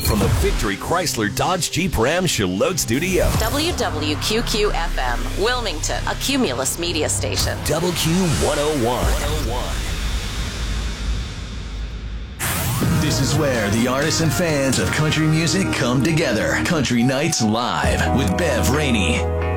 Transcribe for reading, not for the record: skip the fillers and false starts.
from the Victory Chrysler Dodge Jeep Ram Charlotte Studio. WWQQ-FM, Wilmington, a Cumulus media station. WQ101. This is where the artists and fans of country music come together. Country Nights Live with Bev Rainey.